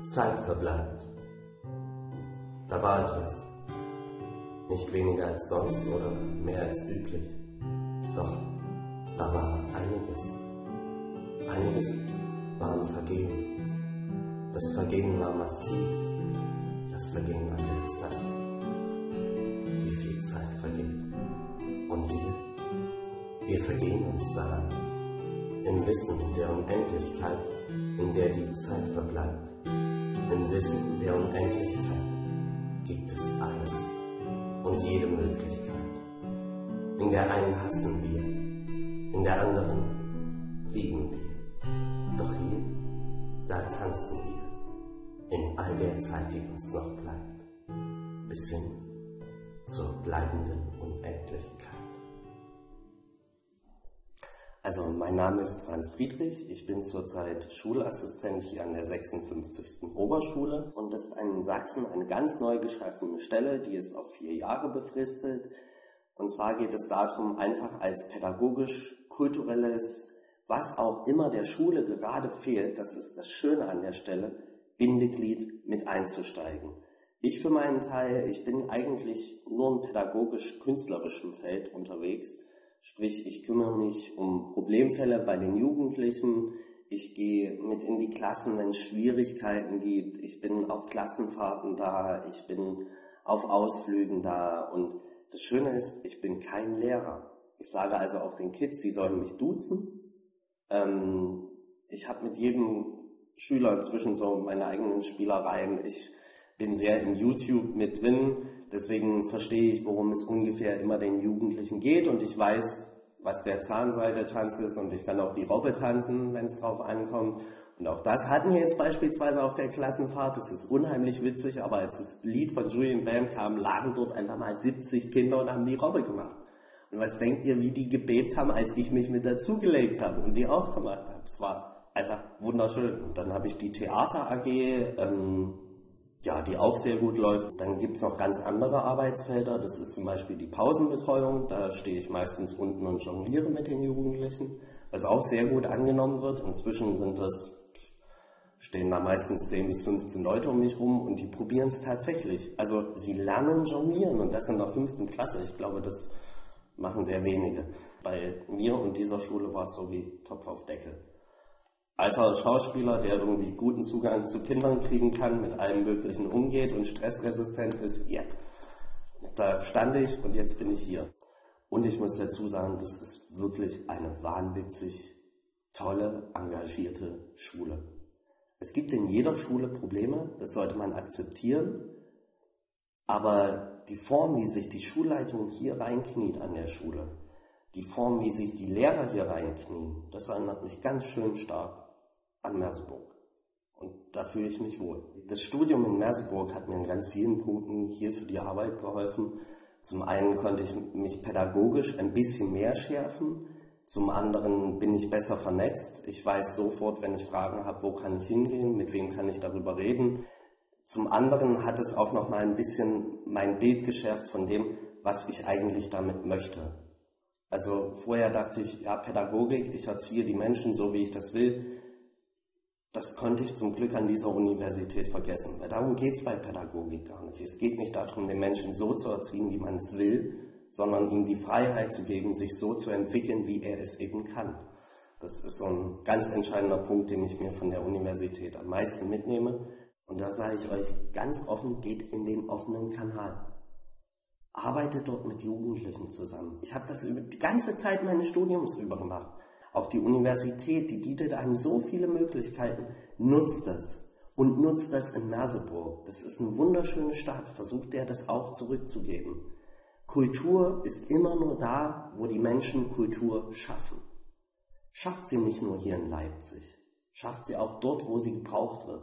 Zeit verbleibt. Da war etwas. Nicht weniger als sonst oder mehr als üblich. Doch da war einiges. Einiges war im Vergehen. Das Vergehen war massiv. Das Vergehen an der Zeit. Wie viel Zeit vergeht. Und wir vergehen uns daran. Im Wissen der Unendlichkeit, in der die Zeit verbleibt. Im Wissen der Unendlichkeit gibt es alles und jede Möglichkeit. In der einen hassen wir, in der anderen lieben wir. Doch hier, da tanzen wir, in all der Zeit, die uns noch bleibt, bis hin zur bleibenden Unendlichkeit. Also, mein Name ist Franz Friedrich, ich bin zurzeit Schulassistent hier an der 56. Oberschule und das ist in Sachsen eine ganz neu geschaffene Stelle, die ist auf 4 Jahre befristet. Und zwar geht es darum, einfach als pädagogisch-kulturelles, was auch immer der Schule gerade fehlt, das ist das Schöne an der Stelle, Bindeglied mit einzusteigen. Ich für meinen Teil, ich bin eigentlich nur im pädagogisch-künstlerischen Feld unterwegs. Sprich, ich kümmere mich um Problemfälle bei den Jugendlichen, ich gehe mit in die Klassen, wenn es Schwierigkeiten gibt, ich bin auf Klassenfahrten da, ich bin auf Ausflügen da und das Schöne ist, ich bin kein Lehrer. Ich sage also auch den Kids, sie sollen mich duzen. Ich habe mit jedem Schüler inzwischen so meine eigenen Spielereien, ich bin sehr in YouTube mit drin. Deswegen verstehe ich, worum es ungefähr immer den Jugendlichen geht und ich weiß, was der Zahnseidetanz ist und ich kann auch die Robbe tanzen, wenn es drauf ankommt. Und auch das hatten wir jetzt beispielsweise auf der Klassenfahrt. Das ist unheimlich witzig, aber als das Lied von Julian Bam kam, lagen dort einfach mal 70 Kinder und haben die Robbe gemacht. Und was denkt ihr, wie die gebebt haben, als ich mich mit dazugelegt habe und die auch gemacht habe? Es war einfach wunderschön. Und dann habe ich die Theater AG, die auch sehr gut läuft. Dann gibt es noch ganz andere Arbeitsfelder, das ist zum Beispiel die Pausenbetreuung, da stehe ich meistens unten und jongliere mit den Jugendlichen, was auch sehr gut angenommen wird. Inzwischen stehen da meistens 10 bis 15 Leute um mich rum und die probieren es tatsächlich. Also sie lernen jonglieren und das in der 5. Klasse, ich glaube, das machen sehr wenige. Bei mir und dieser Schule war es so wie Topf auf Deckel. Alter Schauspieler, der irgendwie guten Zugang zu Kindern kriegen kann, mit allem Möglichen umgeht und stressresistent ist, ja, da stand ich und jetzt bin ich hier. Und ich muss dazu sagen, das ist wirklich eine wahnwitzig tolle, engagierte Schule. Es gibt in jeder Schule Probleme, das sollte man akzeptieren, aber die Form, wie sich die Schulleitung hier reinkniet an der Schule, die Form, wie sich die Lehrer hier reinknien, das erinnert mich ganz schön stark an Merseburg. Und da fühle ich mich wohl. Das Studium in Merseburg hat mir in ganz vielen Punkten hier für die Arbeit geholfen. Zum einen konnte ich mich pädagogisch ein bisschen mehr schärfen. Zum anderen bin ich besser vernetzt. Ich weiß sofort, wenn ich Fragen habe, wo kann ich hingehen, mit wem kann ich darüber reden. Zum anderen hat es auch noch mal ein bisschen mein Bild geschärft von dem, was ich eigentlich damit möchte. Also vorher dachte ich, ja, Pädagogik, ich erziehe die Menschen so, wie ich das will. Das konnte ich zum Glück an dieser Universität vergessen, weil darum geht es bei Pädagogik gar nicht. Es geht nicht darum, den Menschen so zu erziehen, wie man es will, sondern ihm die Freiheit zu geben, sich so zu entwickeln, wie er es eben kann. Das ist so ein ganz entscheidender Punkt, den ich mir von der Universität am meisten mitnehme. Und da sage ich euch ganz offen, geht in den offenen Kanal. Arbeitet dort mit Jugendlichen zusammen. Ich habe das die ganze Zeit meines Studiums über gemacht. Auch die Universität, die bietet einem so viele Möglichkeiten. Nutzt das. Und nutzt das in Merseburg. Das ist eine wunderschöne Stadt. Versucht der das auch zurückzugeben. Kultur ist immer nur da, wo die Menschen Kultur schaffen. Schafft sie nicht nur hier in Leipzig. Schafft sie auch dort, wo sie gebraucht wird.